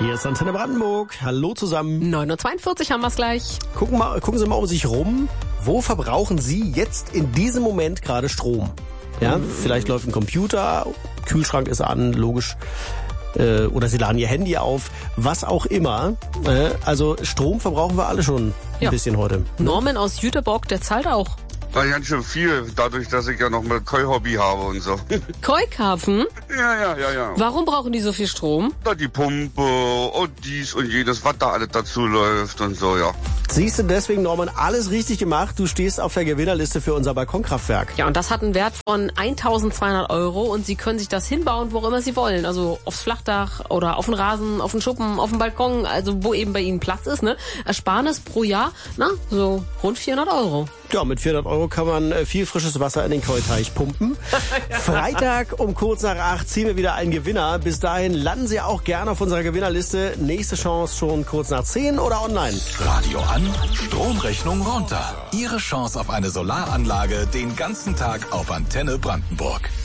Hier ist Antenne Brandenburg. Hallo zusammen. 9:42 haben wir es gleich. Gucken Sie mal um sich rum. Wo verbrauchen Sie jetzt in diesem Moment gerade Strom? Ja, vielleicht läuft ein Computer, Kühlschrank ist an, logisch. Oder Sie laden Ihr Handy auf, was auch immer. Also Strom verbrauchen wir alle schon ein bisschen heute. Norman aus Jüterbock, der zahlt auch. Na, ganz schön viel, dadurch, dass ich ja noch ein Koi-Hobby habe und so. Koi-Karpfen? Ja. Warum brauchen die so viel Strom? Da die Pumpe und dies und jenes, was da alles dazu läuft und so, ja. Siehst du, deswegen, Norman, alles richtig gemacht. Du stehst auf der Gewinnerliste für unser Balkonkraftwerk. Ja, und das hat einen Wert von 1.200 € und Sie können sich das hinbauen, wo immer Sie wollen. Also aufs Flachdach oder auf den Rasen, auf den Schuppen, auf den Balkon, also wo eben bei Ihnen Platz ist, ne? Ersparnis pro Jahr, so rund 400 €. Ja, mit 400 € kann man viel frisches Wasser in den Koi-Teich pumpen. Freitag um kurz nach 8 ziehen wir wieder einen Gewinner. Bis dahin landen Sie auch gerne auf unserer Gewinnerliste. Nächste Chance schon kurz nach 10 oder online. Radio an, Stromrechnung runter. Ihre Chance auf eine Solaranlage den ganzen Tag auf Antenne Brandenburg.